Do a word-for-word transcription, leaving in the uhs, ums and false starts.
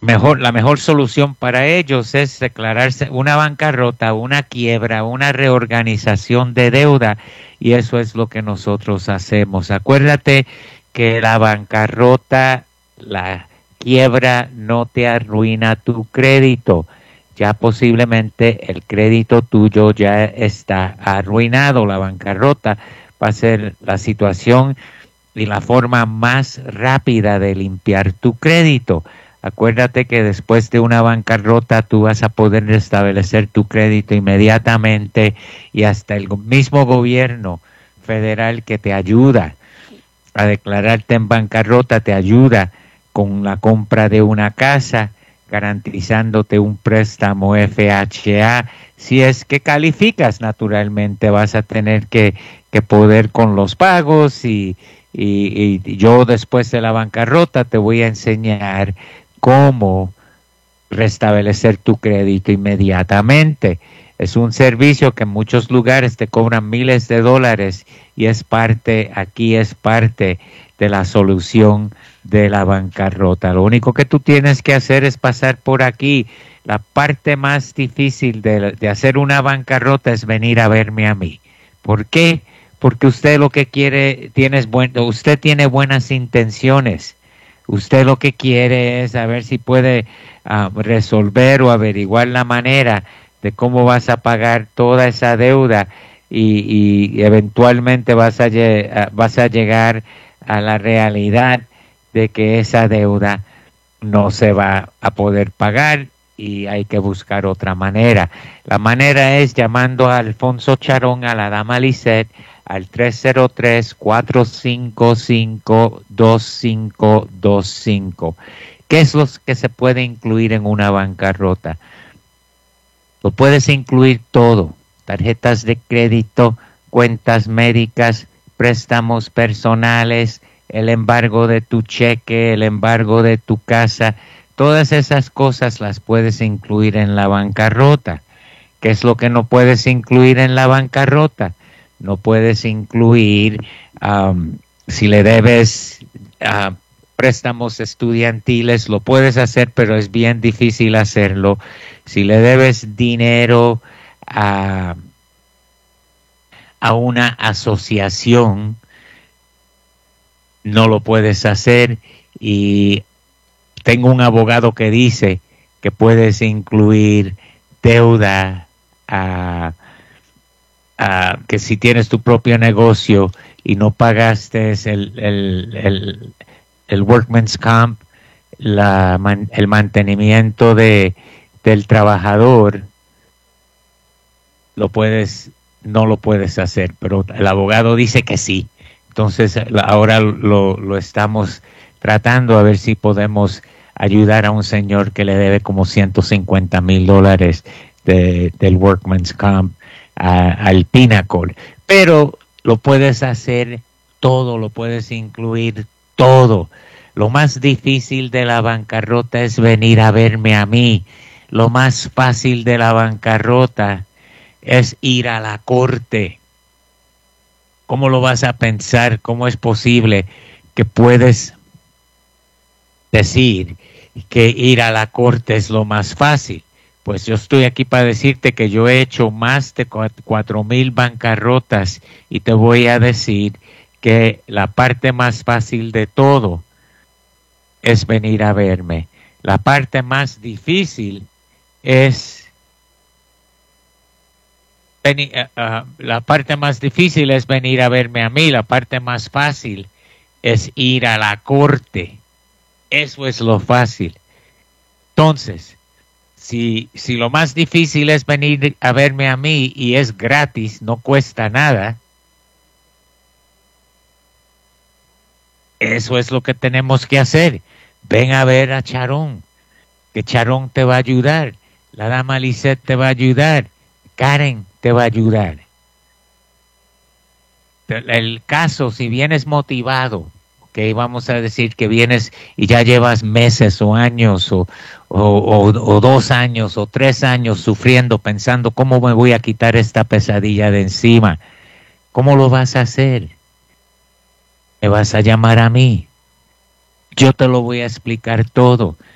mejor, la mejor solución para ellos es declararse una bancarrota, una quiebra, una reorganización de deuda, y eso es lo que nosotros hacemos. Acuérdate que la bancarrota, la quiebra no te arruina tu crédito. Ya posiblemente el crédito tuyo ya está arruinado. La bancarrota va a ser la situación y la forma más rápida de limpiar tu crédito. Acuérdate que después de una bancarrota tú vas a poder restablecer tu crédito inmediatamente, y hasta el mismo gobierno federal que te ayuda a declararte en bancarrota te ayuda con la compra de una casa, garantizándote un préstamo F H A. Si es que calificas, naturalmente vas a tener que, que poder con los pagos, y, y, y yo después de la bancarrota te voy a enseñar cómo restablecer tu crédito inmediatamente. Es un servicio que en muchos lugares te cobran miles de dólares, y es parte, aquí es parte de la solución de la bancarrota. Lo único que tú tienes que hacer es pasar por aquí. La parte más difícil de, de hacer una bancarrota es venir a verme a mí. ¿Por qué? Porque usted lo que quiere, tienes buen, usted tiene buenas intenciones. Usted lo que quiere es saber si puede uh, resolver o averiguar la manera de cómo vas a pagar toda esa deuda, y, y eventualmente vas a, uh, vas a llegar a la realidad de que esa deuda no se va a poder pagar y hay que buscar otra manera. La manera es llamando a Alfonso Charón, a la dama Lisette, al tres cero tres, cuatro cinco cinco, dos cinco dos cinco. ¿Qué es lo que se puede incluir en una bancarrota? Lo puedes incluir todo: tarjetas de crédito, cuentas médicas, préstamos personales, el embargo de tu cheque, el embargo de tu casa. Todas esas cosas las puedes incluir en la bancarrota. ¿Qué es lo que no puedes incluir en la bancarrota? No puedes incluir, um, si le debes uh, préstamos estudiantiles, lo puedes hacer, pero es bien difícil hacerlo. Si le debes dinero a, a una asociación, no lo puedes hacer. Y tengo un abogado que dice que puedes incluir deuda a... Uh, que si tienes tu propio negocio y no pagaste el, el, el, el workman's comp, la, man, el mantenimiento de, del trabajador, lo puedes, no lo puedes hacer, pero el abogado dice que sí. Entonces ahora lo, lo estamos tratando a ver si podemos ayudar a un señor que le debe como ciento cincuenta mil dólares de, del workman's comp A, al Pinnacle, pero lo puedes hacer todo, lo puedes incluir todo. Lo más difícil de la bancarrota es venir a verme a mí. Lo más fácil de la bancarrota es ir a la corte. ¿Cómo lo vas a pensar? ¿Cómo es posible que puedes decir que ir a la corte es lo más fácil? Pues yo estoy aquí para decirte que yo he hecho más de cuatro mil bancarrotas, y te voy a decir que la parte más fácil de todo es venir a verme. La parte más difícil es venir, uh, uh, la parte más difícil es venir a verme a mí. La parte más fácil es ir a la corte. Eso es lo fácil. Entonces, Si, si lo más difícil es venir a verme a mí y es gratis, no cuesta nada, eso es lo que tenemos que hacer. Ven a ver a Charón, que Charón te va a ayudar, la dama Lisette te va a ayudar, Karen te va a ayudar. El caso, si vienes motivado, que vamos a decir que vienes y ya llevas meses o años o, o, o, o dos años o tres años sufriendo, pensando cómo me voy a quitar esta pesadilla de encima. ¿Cómo lo vas a hacer? Me vas a llamar a mí. Yo te lo voy a explicar todo.